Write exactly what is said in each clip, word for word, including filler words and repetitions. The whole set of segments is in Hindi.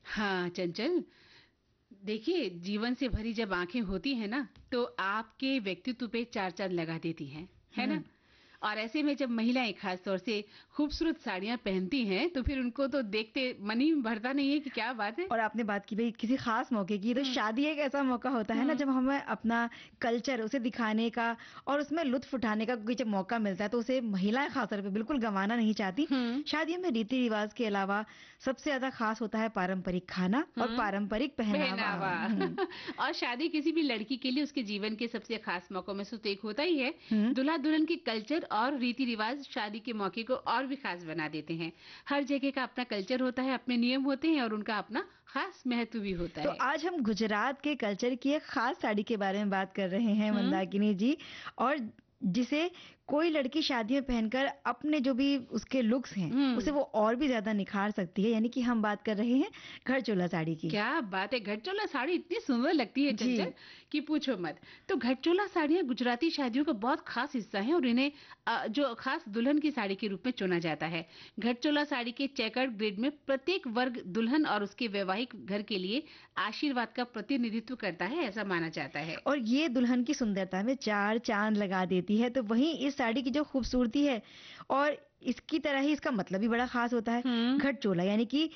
हाँ चंचल, देखिए जीवन से भरी जब आंखें होती हैं ना, तो आपके व्यक्तित्व पे चार चांद लगा देती हैं, है ना? और ऐसे में जब महिलाएं खास तौर से खूबसूरत साड़ियां पहनती हैं, तो फिर उनको तो देखते मन ही भरता नहीं है कि क्या बात है। और आपने बात की भाई किसी खास मौके की, तो शादी एक ऐसा मौका होता है ना जब हमें अपना कल्चर उसे दिखाने का और उसमें लुत्फ उठाने का कोई जब मौका मिलता है, तो उसे महिलाएं खासतौर पे बिल्कुल गंवाना नहीं चाहती। शादियों में रीति रिवाज के अलावा सबसे ज्यादा खास होता है पारंपरिक खाना और पारंपरिक पहनावा। और शादी किसी भी लड़की के लिए उसके जीवन के सबसे खास मौकों में से तो एक होता ही है। दुल्हा दुल्हन के कल्चर और रीति रिवाज शादी के मौके को और भी खास बना देते हैं। हर जगह का अपना कल्चर होता है, अपने नियम होते हैं और उनका अपना खास महत्व भी होता है। तो आज हम गुजरात के कल्चर की एक खास साड़ी के बारे में बात कर रहे हैं मंदाकिनी जी, और जिसे कोई लड़की शादी में पहनकर अपने जो भी उसके लुक्स हैं उसे वो और भी ज्यादा निखार सकती है, यानी कि हम बात कर रहे हैं घरचोला साड़ी की। क्या बात है, घरचोला साड़ी इतनी सुंदर लगती है चंचल कि पूछो मत। तो घरचोला साड़ियां गुजराती शादियों का बहुत खास हिस्सा है और इन्हें जो खास दुल्हन की साड़ी के रूप में चुना जाता है। घरचोला साड़ी के चेकर्ड ग्रिड में प्रत्येक वर्ग दुल्हन और उसके वैवाहिक घर के लिए आशीर्वाद का प्रतिनिधित्व करता है, ऐसा माना जाता है। और ये दुल्हन की सुंदरता में चार चांद लगा देती है। तो वहीं इस साड़ी की जो खूबसूरती है और इसकी तरह ही इसका मतलब भी बड़ा खास होता है। घरचोला यानी कि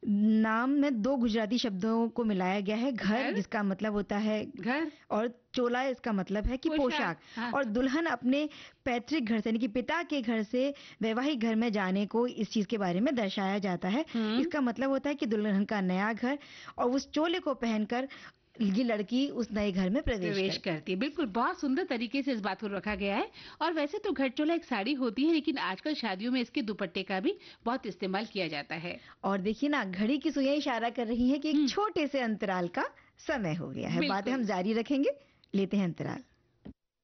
नाम में दो गुजराती शब्दों को मिलाया गया है। घर जिसका मतलब होता है घर और चोला इसका मतलब है कि पोशाक। हाँ। और दुल्हन अपने पैतृक घर से यानी कि पिता के घर से वैवाहिक घर में जाने को इस चीज के बारे में दर्शाया जाता है। इसका मतलब होता है कि दुल्हन का नया घर और उस चोले को पहनकर ये लड़की उस नए घर में प्रवेश, प्रवेश करती है। बिल्कुल, बहुत सुंदर तरीके से इस बात को रखा गया है। और वैसे तो घरचोला एक साड़ी होती है, लेकिन आजकल शादियों में इसके दुपट्टे का भी बहुत इस्तेमाल किया जाता है। और देखिए ना, घड़ी की सुइयां इशारा कर रही है कि एक छोटे से अंतराल का समय हो गया है। बातें हम जारी रखेंगे, लेते हैं अंतराल।